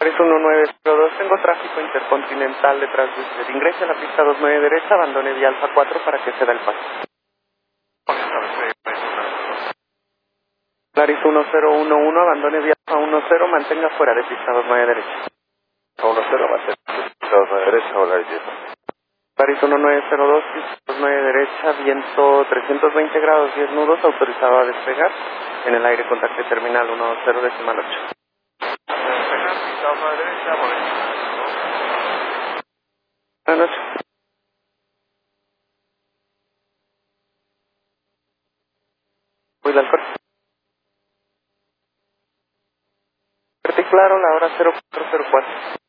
Paris 1902, tengo tráfico intercontinental detrás de usted. Ingrese a la pista 29 derecha, abandone vía Alfa 4 para que se da el paso. Paris 1011, abandone vía Alfa 10, mantenga fuera de pista 29 derecha. 10 va a ser pista 29 derecha o la izquierda. Paris 1902, pista 29 derecha, viento 320 grados, 10 nudos, autorizado a despegar. En el aire contacte terminal 10 decimal 8. Despegar, pista 29 derecha, por ahí. Buenas noches. Voy al corte. Fuerte y claro, la hora 0404.